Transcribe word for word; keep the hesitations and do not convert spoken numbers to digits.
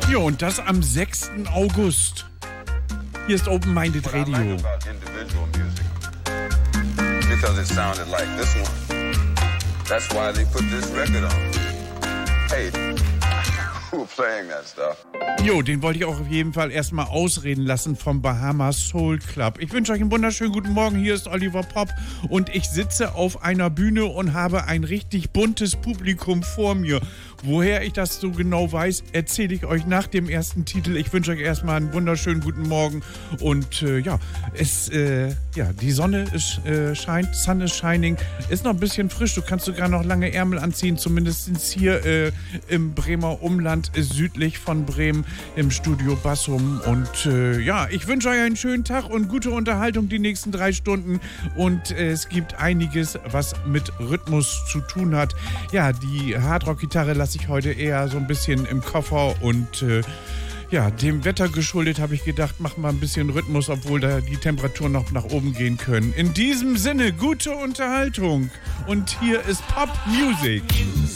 Jo, und das am sechsten August. Hier ist Open Minded Radio. Because it sounded like this one. That's why they put this record on. Hey, who playing that stuff? Jo, den wollte ich auch auf jeden Fall erstmal ausreden lassen vom Bahamas Soul Club. Ich wünsche euch einen wunderschönen guten Morgen. Hier ist Oliver Popp und ich sitze auf einer Bühne und habe ein richtig buntes Publikum vor mir. Woher ich das so genau weiß, erzähle ich euch nach dem ersten Titel. Ich wünsche euch erstmal einen wunderschönen guten Morgen und äh, ja, es, äh, ja, die Sonne ist, äh, scheint, Sun is shining, ist noch ein bisschen frisch. Du kannst sogar noch lange Ärmel anziehen, zumindest hier äh, im Bremer Umland, äh, südlich von Bremen im Studio Bassum. Und äh, ja, ich wünsche euch einen schönen Tag und gute Unterhaltung die nächsten drei Stunden. Und äh, es gibt einiges, was mit Rhythmus zu tun hat. Ja, die Hardrock-Gitarre lasse ich heute eher so ein bisschen im Koffer und äh, ja, dem Wetter geschuldet habe ich gedacht, machen wir ein bisschen Rhythmus, obwohl da die Temperaturen noch nach oben gehen können. In diesem Sinne, gute Unterhaltung und hier ist Pop Music.